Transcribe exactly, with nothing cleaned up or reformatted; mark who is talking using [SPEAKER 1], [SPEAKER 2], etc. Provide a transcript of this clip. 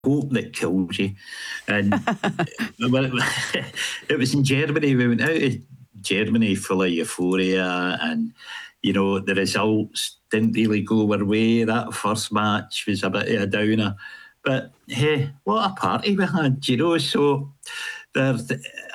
[SPEAKER 1] hope that kills you. And it was in Germany. We went out of Germany full of euphoria, and you know the results didn't really go our way. That first match was a bit of a downer, but hey, what a party we had, you know. So there's